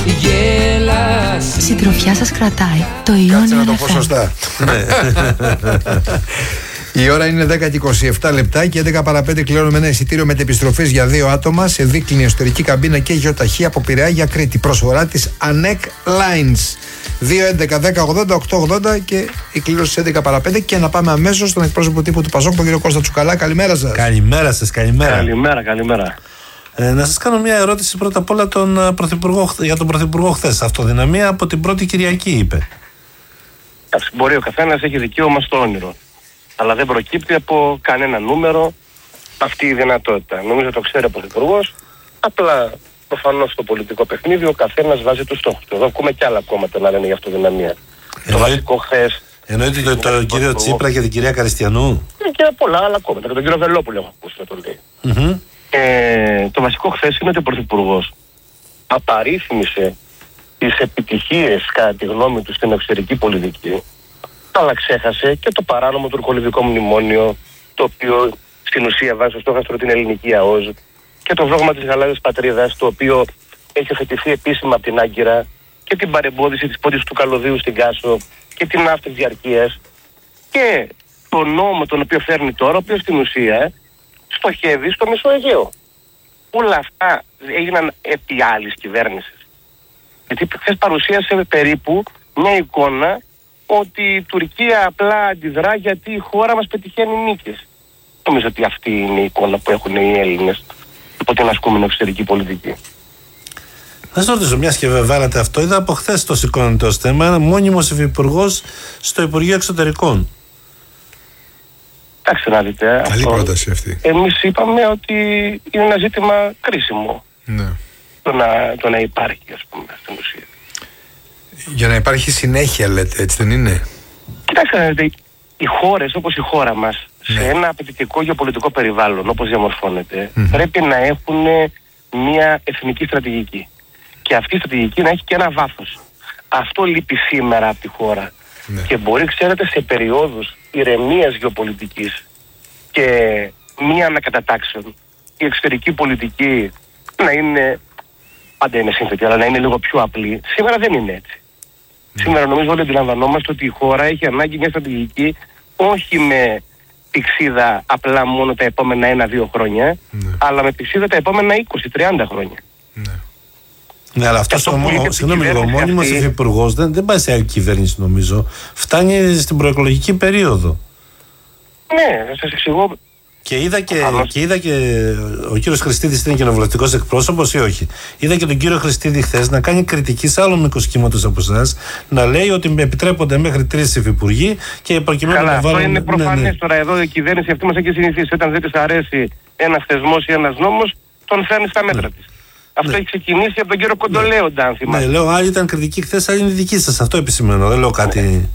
γέλαση. Συντροφιά σας κρατάει το Ιόνιο να το πω σωστά. Η ώρα είναι 10:27 λεπτά και 11 παρά 5 κλείνουμε ένα εισιτήριο μετεπιστροφής για 2 άτομα σε δίκλινη εσωτερική καμπίνα και γεωταχή από Πειραιά για Κρήτη. Προσφορά της ANEC Lines. 2-11-10-80-880 και η κλήρωση 11 παρά 5. Και να πάμε αμέσως στον εκπρόσωπο τύπου του Πασόκ, τον κύριο Κώστα Τσουκαλά. Καλημέρα σας. Καλημέρα σας, καλημέρα. Καλημέρα. Να σας κάνω μια ερώτηση πρώτα απ' όλα για τον Πρωθυπουργό χθες. Αυτοδυναμία από την πρώτη Κυριακή, είπε. Μπορεί ο καθένας έχει δικαίωμα στο όνειρο. Αλλά δεν προκύπτει από κανένα νούμερο αυτή η δυνατότητα. Νομίζω το ξέρει ο Πρωθυπουργός. Απλά προφανώς στο πολιτικό παιχνίδι ο καθένας βάζει τους στόχους του. Εδώ ακούμε και άλλα κόμματα να λένε για αυτοδυναμία. Το βασικό χθες. Εννοείται τον κύριο Τσίπρα και την κυρία Καριστιανού. Και πολλά άλλα κόμματα. Και τον κύριο Βελόπουλο έχω ακούσει να το λέει. Το βασικό χθες είναι ότι ο Πρωθυπουργός απαρίθμησε τις επιτυχίες κατά τη γνώμη του στην εξωτερική πολιτική, αλλά ξέχασε και το παράνομο τουρκολιβικό μνημόνιο, το οποίο στην ουσία βάζει στο στόχαστρο την ελληνική ΑΟΣ, και το βρόγμα της γαλάζιας πατρίδας, το οποίο έχει οθετηθεί επίσημα από την Άγκυρα, και την παρεμπόδιση της πότης του Καλωδίου στην Κάσο και την ναύτης διαρκείας, και το νόμο τον οποίο φέρνει τώρα, ο οποίος στην ουσία στοχεύει στο Μεσοαιγαίο. Όλα αυτά έγιναν επί άλλης κυβέρνησης. Γιατί χθες παρουσίασε περίπου μια εικόνα ότι η Τουρκία απλά αντιδρά γιατί η χώρα μας πετυχαίνει νίκες. Νομίζω ότι αυτή είναι η εικόνα που έχουν οι Έλληνες από την ασκούμενη εξωτερική πολιτική. Να σας ρωτήσω, μιας και βάλατε αυτό, είδα από χθες το σηκώνεται ως θέμα, ένα μόνιμος υφυπουργός στο Υπουργείο Εξωτερικών. Εντάξει να δείτε. Καλή πρόταση αυτή. Εμείς είπαμε ότι είναι ένα ζήτημα κρίσιμο. Ναι. Το να υπάρχει, ας πούμε, στην ουσία. Για να υπάρχει συνέχεια, λέτε, έτσι δεν είναι? Κοιτάξτε, οι χώρες όπως η χώρα μας, σε ένα απαιτητικό γεωπολιτικό περιβάλλον όπως διαμορφώνεται, πρέπει να έχουν μια εθνική στρατηγική. Και αυτή η στρατηγική να έχει και ένα βάθος. Αυτό λείπει σήμερα από τη χώρα. Και μπορεί, ξέρετε, σε περιόδους ηρεμίας γεωπολιτικής και μία ανακατατάξεων, η εξωτερική πολιτική να είναι, πάντα είναι σύνθετη, αλλά να είναι λίγο πιο απλή. Σήμερα δεν είναι έτσι. Σήμερα νομίζω όλοι αντιλαμβανόμαστε ότι η χώρα έχει ανάγκη μια στρατηγική, όχι με πηξίδα απλά μόνο τα επόμενα 1-2 χρόνια, αλλά με πηξίδα τα επόμενα 20-30 χρόνια. Ναι, αλλά αυτός ο μόνιμος υφυπουργός δεν πάει σε άλλη κυβέρνηση, νομίζω. Φτάνει στην προεκλογική περίοδο. Ναι, θα σας εξηγώ. Και είδα και ο κύριος Χριστίδης είναι κοινοβουλευτικός εκπρόσωπος ή όχι. Είδα και τον κύριο Χριστίδη χθες να κάνει κριτική σε άλλο μήκος κύματος από εσάς, να λέει ότι επιτρέπονται μέχρι 3 υφυπουργοί και προκειμένου να βάλουν. Αυτό είναι προφανές τώρα. Εδώ η κυβέρνηση αυτή μας έχει συνηθίσει. Όταν δεν της αρέσει ένας θεσμός ή ένας νόμος, τον φέρνει στα μέτρα της. Αυτό έχει ξεκινήσει από τον κύριο Κοντολέοντα, αν θυμάστε. Ναι, λέω, άλλη ήταν κριτική χθες, άλλη είναι δική σας. Αυτό επισημαίνω. Δεν λέω κάτι.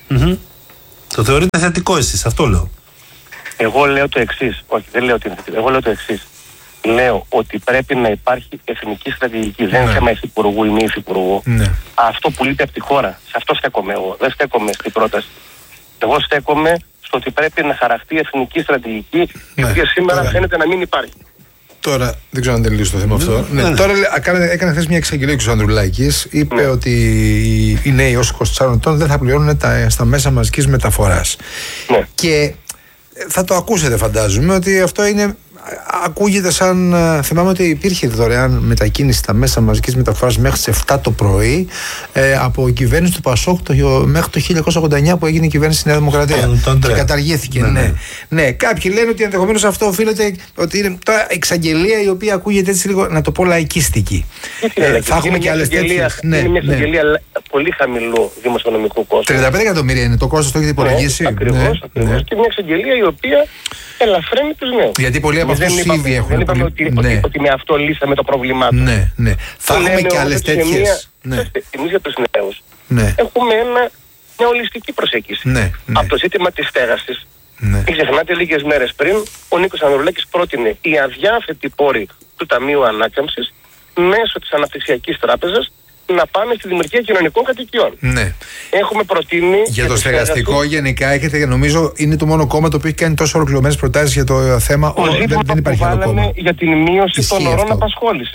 Το θεωρείτε θετικό εσείς, αυτό λέω. Εγώ λέω το εξής. Όχι, δεν λέω ότι είναι θετικό. Εγώ λέω το εξής. Λέω ότι πρέπει να υπάρχει εθνική στρατηγική. Δεν είναι θέμα υφυπουργού ή μη υφυπουργού. Αυτό που λείπει από τη χώρα. Σε αυτό στέκομαι εγώ. Δεν στέκομαι στην πρόταση. Εγώ στέκομαι στο ότι πρέπει να χαραχτεί εθνική στρατηγική, η οποία σήμερα φαίνεται να μην υπάρχει. Τώρα, δεν ξέρω αν τελείωσε το θέμα αυτό. Τώρα έκανε χθες μια εξαγγελία ο κ. Ανδρουλάκης. Είπε ότι οι νέοι ως 24 ετών δεν θα πληρώνουν στα μέσα μαζικής μεταφοράς. Και θα το ακούσετε, φαντάζομαι, ότι αυτό είναι. Ακούγεται σαν. Θυμάμαι ότι υπήρχε δωρεάν μετακίνηση στα μέσα μαζικής μεταφοράς μέχρι τις 7 το πρωί από κυβέρνηση του Πασόκ μέχρι το 1989 που έγινε η κυβέρνηση στη Νέα Δημοκρατία. Και καταργήθηκε. Ναι. Κάποιοι λένε ότι ενδεχομένως αυτό οφείλεται ότι είναι τώρα εξαγγελία η οποία ακούγεται έτσι λίγο, να το πω, λαϊκίστικη. Θα έχουμε και άλλες τέτοιες. Είναι μια εξαγγελία πολύ χαμηλού δημοσιονομικού κόστου. 35 εκατομμύρια είναι το κόστος, το έχετε υπολογίσει? Ακριβώς. Και μια εξαγγελία η οποία ελαφρύνει τους νέους. Γιατί πολλοί από αυτούς ήδη έχουν. Δεν είπαμε ότι με αυτό λύσαμε το πρόβλημά του. Ναι. Θα έχουμε και άλλες τέτοιες. Εμείς για τους νέους έχουμε μια ολιστική προσέγγιση. Από το ζήτημα της στέγασης. Μην ξεχνάτε, λίγες μέρες πριν ο Νίκος Ανδρουλάκης πρότεινε οι αδιάφετοι πόροι του Ταμείου Ανάκαμψης μέσω της Αναπτυξιακής Τράπεζας να πάμε στη δημιουργία κοινωνικών κατοικιών. Έχουμε προτείνει. Για το στεγαστικό γενικά έχετε, νομίζω, είναι το μόνο κόμμα το οποίο έχει κάνει τόσο ολοκληρωμένες προτάσεις για το θέμα. Το ζήτημα δεν υπάρχει άλλο κόμμα. Για την μείωση των ωρών απασχόλησης.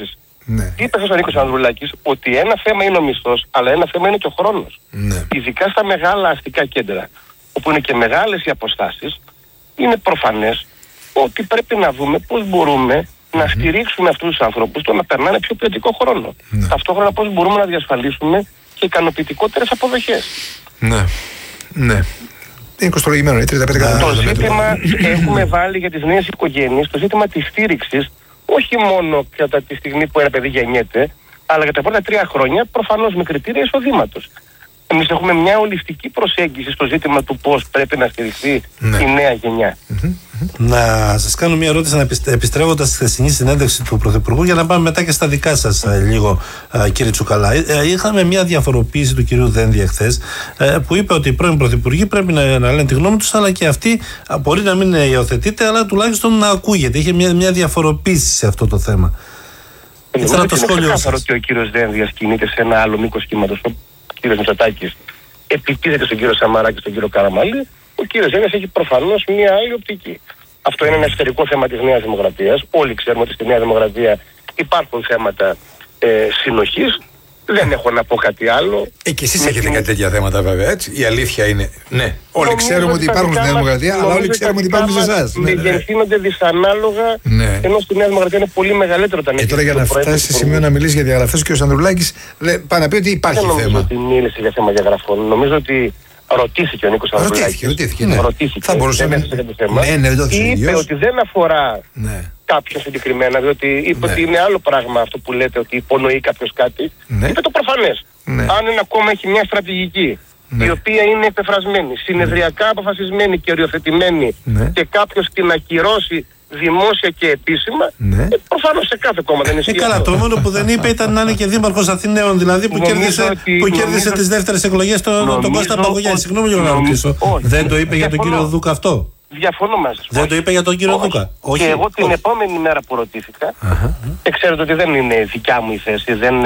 Ναι. Είπε ο Νίκος Ανδρουλάκης ότι ένα θέμα είναι ο μισθός, αλλά ένα θέμα είναι και ο χρόνος. Ναι. Ειδικά στα μεγάλα αστικά κέντρα, όπου είναι και μεγάλες οι αποστάσεις, είναι προφανές ότι πρέπει να δούμε πώς μπορούμε να στηρίξουμε αυτούς τους ανθρώπους το να περνάνε πιο ποιοτικό χρόνο. Ναι. Ταυτόχρονα πώς μπορούμε να διασφαλίσουμε και ικανοποιητικότερες αποδοχές. Ναι. Ναι. Είναι κοστολογημένο, είναι 35 εκατομμύρια. Το ζήτημα έχουμε βάλει για τις νέες οικογένειες, το ζήτημα της στήριξης, όχι μόνο κατά τη στιγμή που ένα παιδί γεννιέται, αλλά για τα πρώτα 3 χρόνια, προφανώς με κριτήρια εισοδήματος. Εμείς έχουμε μια ολιστική προσέγγιση στο ζήτημα του πώς πρέπει να στηριχθεί η νέα γενιά. Να σας κάνω μια ερώτηση, επιστρέφοντας στη χθεσινή συνέντευξη του Πρωθυπουργού, για να πάμε μετά και στα δικά σας λίγο, κύριε Τσουκαλά. Είχαμε μια διαφοροποίηση του κυρίου Δένδια χθες, που είπε ότι οι πρώην Πρωθυπουργοί πρέπει να λένε τη γνώμη τους, αλλά και αυτή μπορεί να μην υιοθετείται, αλλά τουλάχιστον να ακούγεται. Είχε μια διαφοροποίηση σε αυτό το θέμα. Ήθελα το σχόλιο σας. Είναι ξεκάθαρο ότι ο κύριος Δένδιας κινείται σε ένα άλλο μήκος κύματος. Ο κύριος Μητσοτάκης επιτίθεται στον κύριο Σαμαρά και στον κύριο Καραμανλή. Ο κύριος Δένδιας έχει προφανώς μια άλλη οπτική. Αυτό είναι ένα εσωτερικό θέμα της Νέας Δημοκρατίας. Όλοι ξέρουμε ότι στη Νέα Δημοκρατία υπάρχουν θέματα συνοχής. Δεν έχω να πω κάτι άλλο. Και εσείς έχετε κάτι τέτοια θέματα, βέβαια, έτσι. Η αλήθεια είναι. Ναι. Όλοι ξέρουμε ότι υπάρχουν στη Νέα Δημοκρατία, αλλά όλοι ξέρουμε ότι υπάρχουν σε εσάς. Μεγεθύνονται δυσανάλογα, ενώ στη Νέα Δημοκρατία είναι πολύ μεγαλύτερο τα νέα. Και τώρα για να φτάσει σε σημείο να μιλήσει για διαγραφές, ο κ. Ανδρουλάκης πάει να πει ότι υπάρχει θέμα. Δεν νομίζω ότι μίλησε για θέμα διαγραφών. Νομίζω ότι ρωτήθηκε ο Νίκος Ανδρουλάκης. Ρωτήθηκε, ναι. Θα μπορούσε να είπε ότι δεν αφορά κάποιον συγκεκριμένα, διότι είπε ότι είναι άλλο πράγμα αυτό που λέτε, ότι υπονοεί κάποιος κάτι. Είπε το προφανές. Αν ένα κόμμα έχει μια στρατηγική η οποία είναι επεφρασμένη, συνεδριακά αποφασισμένη και οριοθετημένη και κάποιος την ακυρώσει δημόσια και επίσημα, προφανώς σε κάθε κόμμα δεν ισχύει. Καλά, το μόνο που δεν είπε ήταν να είναι και δήμαρχος Αθηναίων, δηλαδή που κέρδισε τις δεύτερες εκλογές τον Κώστα Παγκογιάννη. Συγγνώμη για να ρωτήσω. Δεν το είπε για τον κύριο Δούκα αυτό? Διαφωνώ μαζί σας. Δεν το είπε για τον κύριο Δούκα? Και εγώ την επόμενη μέρα που ρωτήθηκα, και ξέρετε ότι δεν είναι δικιά μου η θέση, δεν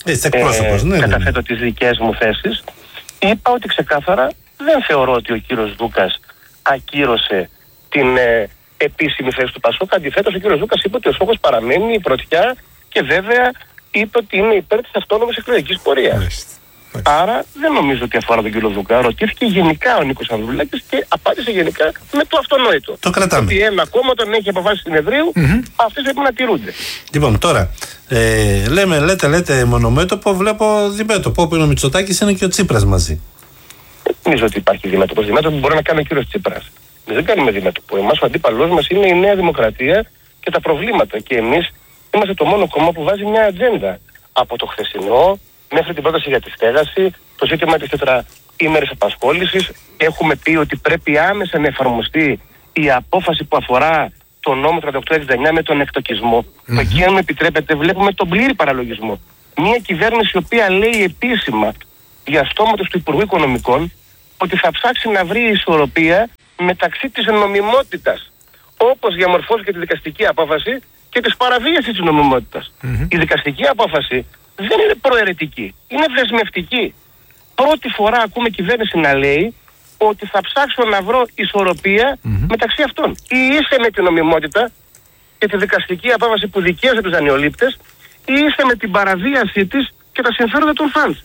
καταθέτω τις δικές μου θέσεις, είπα ότι ξεκάθαρα δεν θεωρώ ότι ο κύριος Δούκας ακύρωσε την επίσημη θέση του Πασόκ. Αντιθέτως, ο κύριος Δούκας είπε ότι ο στόχος παραμένει η πρωτιά και βέβαια είπε ότι είναι υπέρ της αυτόνομης εκλογικής πορείας. Άρα δεν νομίζω ότι αφορά τον κύριο Δούκα. Ρωτήθηκε γενικά ο Νίκος Ανδρουλάκης και απάντησε γενικά με το αυτονόητο. Το κρατάμε. Ότι ένα κόμμα όταν έχει αποφάσει συνεδρίου, αυτές πρέπει να τηρούνται. Λοιπόν, τώρα, λέτε μονομέτωπο, βλέπω διμέτωπο. Όπου είναι ο Μητσοτάκης, είναι και ο Τσίπρας μαζί. Νομίζω ότι υπάρχει διμέτωπο. Διμέτωπο μπορεί να κάνει ο κύριος Τσίπρας. Δεν κάνουμε διμέτωπο. Εμάς ο αντίπαλός μας είναι η Νέα Δημοκρατία και τα προβλήματα. Και εμείς είμαστε το μόνο κόμμα που βάζει μια ατζέντα. Από το χθεσινό μέχρι την πρόταση για τη στέγαση, το ζήτημα της τετραήμερης απασχόλησης. Έχουμε πει ότι πρέπει άμεσα να εφαρμοστεί η απόφαση που αφορά το νόμο 3869 με τον εκτοκισμό. Εκεί, αν με επιτρέπετε, βλέπουμε τον πλήρη παραλογισμό. Μια κυβέρνηση η οποία λέει επίσημα για στόματος του Υπουργού Οικονομικών ότι θα ψάξει να βρει ισορροπία μεταξύ της νομιμότητας, όπως διαμορφώθηκε τη δικαστική απόφαση, και της παραβίασης της νομιμότητας. Η δικαστική απόφαση δεν είναι προαιρετική, είναι δεσμευτική. Πρώτη φορά ακούμε κυβέρνηση να λέει ότι θα ψάξω να βρω ισορροπία μεταξύ αυτών. Ή είσαι με την νομιμότητα και τη δικαστική απόφαση που δικαίωσε τους δανειολήπτες, ή είσαι με την παραβίασή της και τα συμφέροντα των φανς.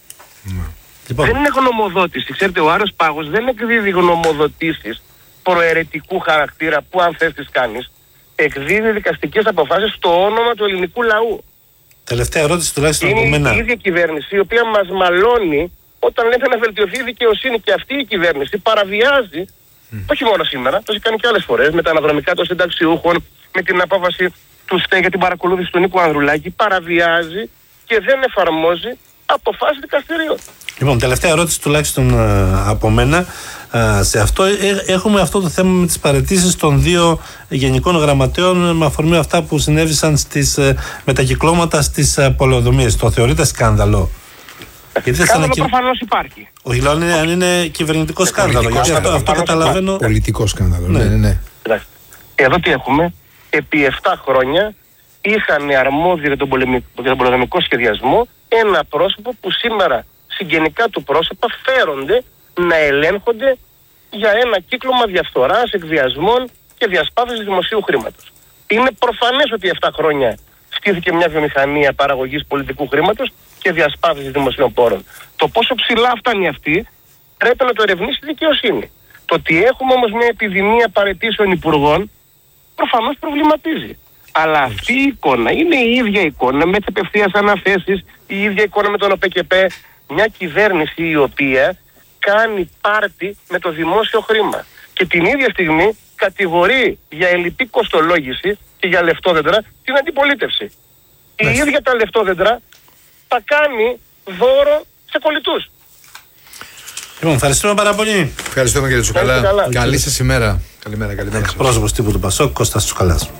Δεν είναι γνωμοδότηση. Ξέρετε, ο Άρος Πάγος δεν εκδίδει γνωμοδοτήσεις προαιρετικού χαρακτήρα που αν θες τις κάνεις. Εκδίδει δικαστικές αποφάσεις στο όνομα του ελληνικού λαού. Τελευταία ερώτηση τουλάχιστον από μένα. Είναι η ίδια κυβέρνηση η οποία μας μαλώνει όταν λέτε να βελτιωθεί η δικαιοσύνη, και αυτή η κυβέρνηση παραβιάζει, όχι μόνο σήμερα, το έχει κάνει και άλλες φορές, με τα αναδρομικά των συνταξιούχων, με την απόφαση του ΣΤΕ για την παρακολούθηση του Νίκου Ανδρουλάκη, παραβιάζει και δεν εφαρμόζει αποφάσεις δικαστηρίων. Λοιπόν, τελευταία ερώτηση τουλάχιστον από μένα. Σε αυτό έχουμε αυτό το θέμα με τις παραιτήσεις των 2 γενικών γραμματέων με αφορμή αυτά που συνέβησαν με τα κυκλώματα στις πολεοδομίες. Το θεωρείτε σκάνδαλο? Σκάνδαλο προφανώς υπάρχει. Όχι, λέω αν είναι κυβερνητικό σκάνδαλο. Γιατί αυτό καταλαβαίνω. Πολιτικό σκάνδαλο. Ναι. Εδώ τι έχουμε? Επί 7 χρόνια είχαν αρμόδιο για τον πολεοδομικό σχεδιασμό ένα πρόσωπο που σήμερα συγγενικά του πρόσωπα φέρονται να ελέγχονται για ένα κύκλωμα διαφθοράς, εκβιασμών και διασπάθησης δημοσίου χρήματος. Είναι προφανές ότι 7 χρόνια στήθηκε μια βιομηχανία παραγωγής πολιτικού χρήματος και διασπάθησης δημοσίων πόρων. Το πόσο ψηλά φτάνει αυτή πρέπει να το ερευνήσει η δικαιοσύνη. Το ότι έχουμε όμως μια επιδημία παραιτήσεων υπουργών προφανώς προβληματίζει. Αλλά αυτή η εικόνα είναι η ίδια εικόνα με τις απευθείας αναθέσεις, η ίδια εικόνα με τον ΟΠΕΚΕΠΕ. Μια κυβέρνηση η οποία κάνει πάρτι με το δημόσιο χρήμα και την ίδια στιγμή κατηγορεί για ελλειπή κοστολόγηση και για λεφτόδεντρα την αντιπολίτευση. Η ίδια τα λεφτόδεντρα τα κάνει δώρο σε κολλητούς. Λοιπόν, ευχαριστούμε πάρα πολύ. Ευχαριστούμε κύριε Τσουκαλά. Καλή σας ημέρα. Καλημέρα. Εκπρόσωπος τύπου του Πασόκ, Κώστας Τσουκαλάς.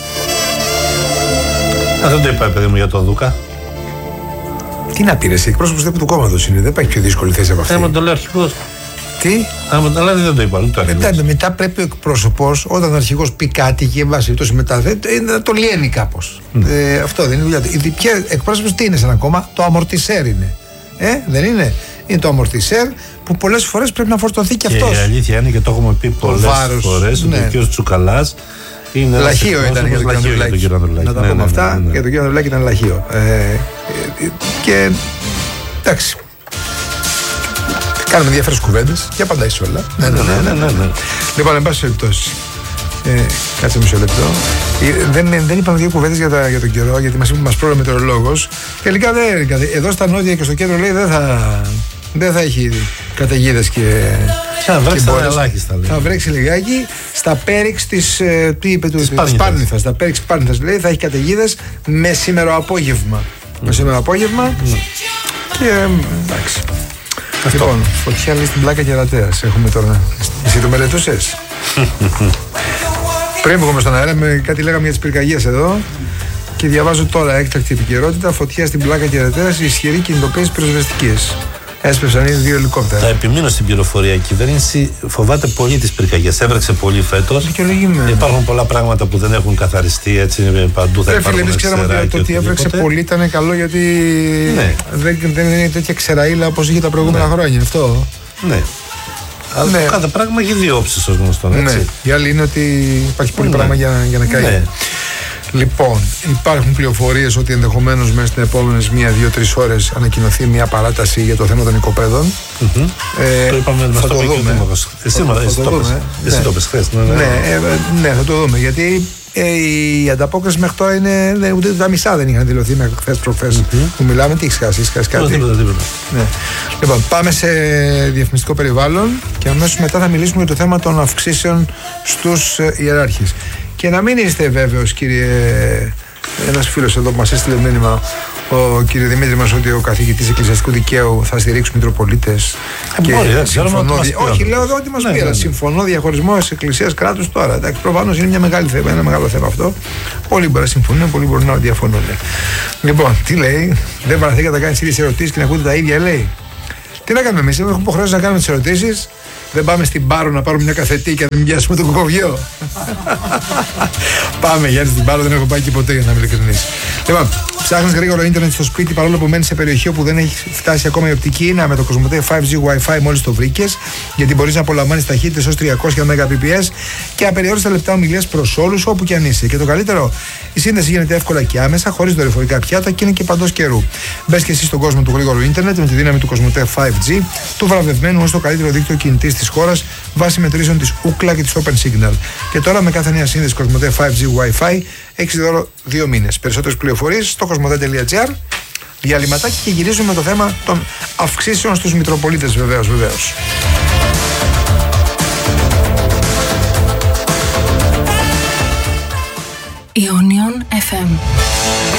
Δεν το είπα, παιδί μου, για τον Δούκα. Τι να πήρε, εκπρόσωπος τύπου του κόμματος είναι. Δεν υπάρχει πιο δύσκολη θέση από αυτή. Άμα το λέω αρχηγός. Τι? Αλλά δεν το είπα. Μετά πρέπει ο εκπρόσωπος, όταν ο αρχηγός πει κάτι και βάσει τόσο μετά, να το λιένει κάπως. Αυτό δεν είναι δουλειά του. Η πια εκπρόσωπος τι είναι σε ένα κόμμα? Το αμορτισέρ είναι. Δεν είναι? Είναι το αμορτισέρ που πολλές φορές πρέπει να φορτωθεί και αυτός. Η αλήθεια είναι και το έχουμε πει πολλές φορές ότι ο κ. Τσουκαλάς είναι λαχείο ήταν για τον Ανδρουλάκη. Να τα πούμε αυτά. Για τον κ. Ανδρουλάκη ήταν λαχείο. Και εντάξει. Κάνουμε ενδιαφέρουσες κουβέντες και απαντάει σε όλα. Ναι. Λοιπόν, εν πάση περιπτώσει. Κάτσε μισό λεπτό. Δεν είπαμε δύο κουβέντες για τον καιρό, γιατί μας πρόβλημα μετεωρολόγος. Τελικά εδώ στα νότια και στο κέντρο λέει δεν θα έχει καταιγίδες και. Θα βρέξει ελάχιστα. Θα βρέξει λιγάκι. Στα πέριξ της Πάρνηθας. Στα πέριξ Πάρνηθας λέει θα έχει καταιγίδες με σήμερα απόγευμα. Και εντάξει. Λοιπόν, φωτιά λέει στην πλάκα κερατέας. Έχουμε τώρα. Εσύ το μελετούσες? Πριν βγούμε στον αέρα, κάτι λέγαμε για τις πυρκαγιές εδώ. Και διαβάζω τώρα έκτακτη επικαιρότητα. Φωτιά στην πλάκα κερατέας, ισχυρή κινητοποίηση πυροσβεστικής. Έσπευσαν ήδη 2 ελικόπτερα. Θα επιμείνω στην πληροφορία. Η κυβέρνηση φοβάται πολύ τις πυρκαγιές. Έβρεξε πολύ φέτος. Υπάρχουν πολλά πράγματα που δεν έχουν καθαριστεί. Έτσι παντού θα υπάρχουν. Εμείς ξέραμε ότι έβρεξε πολύ ήταν καλό, γιατί δεν είναι τέτοια ξεραίλα όπως είχε τα προηγούμενα χρόνια. Αυτό. Ναι. Αλλά κάθε πράγμα έχει δύο όψεις ως γνωστόν. Ναι. Η άλλη είναι ότι υπάρχει πολύ πράγμα για να καεί. Λοιπόν, υπάρχουν πληροφορίες ότι ενδεχομένως μέσα στις επόμενες 1-2-3 ώρες ανακοινωθεί μια παράταση για το θέμα των οικοπαίδων. Το είπαμε, θα το δούμε. Εσύ το είπες χθες. Ναι, θα το δούμε. Γιατί η ανταπόκριση μέχρι τώρα είναι ούτε τα μισά δεν είχαν δηλωθεί μέχρι χθες προχθές που μιλάμε. Τι έχεις χάσει κάτι? Τίποτα. Λοιπόν, πάμε σε διαφημιστικό περιβάλλον και αμέσως μετά θα μιλήσουμε για το θέμα των αυξήσεων στους ιεράρχες. Και να μην είστε βέβαιος, κύριε, ένας φίλος εδώ που μας έστειλε μήνυμα, ο κύριε Δημήτρη μας, ότι ο καθηγητής εκκλησιαστικού δικαίου θα στηρίξει μητροπολίτες. Όχι, λέω εδώ ότι μας πει, αλλά συμφωνώ διαχωρισμό εκκλησίας κράτους τώρα. Εντάξει, προφανώς είναι ένα μεγάλο θέμα αυτό. Πολλοί μπορεί να συμφωνούν, πολλοί μπορεί να διαφωνούν. Λοιπόν, τι λέει? Δεν παραθήκατε να κάνεις ίδιες ερωτήσεις και να ακούτε τα ίδια, λέει. Τι να κάνουμε εμείς? Έχουμε υποχρέωση να κάνουμε τις ερωτήσεις. Δεν πάμε στην Πάρο να πάρουμε μια καφετή και να μην πιάσουμε το κοκοβιό? Πάμε, Γιάννη, στην Πάρο δεν έχω πάει και ποτέ, για να είμαι ειλικρινής. Λοιπόν, ψάχνεις γρήγορο ίντερνετ στο σπίτι παρόλο που μένεις σε περιοχή όπου δεν έχει φτάσει ακόμα η οπτική ίνα? Με το Κοσμοτέ 5G Wi-Fi μόλις το βρήκες, γιατί μπορείς να απολαμβάνεις ταχύτητες ως 300 Mbps και απεριόριστα λεπτά ομιλίες προς όλους όπου και αν είσαι. Και το καλύτερο, η σύνδεση γίνεται εύκολα και άμεσα, χωρίς δορυφορικά πιάτα και είναι και παντός καιρού. Μπες και εσύ στον κόσμο του γρήγορου ίντερνετ με τη δύναμη του Κοσμοτέ 5G, του βραβευμένου ως το καλύτερο δίκτυο κινητής της χώρας βάσει μετρήσεων της Ookla και της Open Signal. Και τώρα με κάθε νέα σύνδεση Κοσμοτέ 5G Wi-Fi έχεις δώρο 2 μήνες. Περισσότερες πληροφορίες στο κοσμοτέ.gr. Διαλυματάκι και γυρίζουμε το θέμα των αυξήσεων στους μητροπολίτες, βεβαίως. Ionion FM.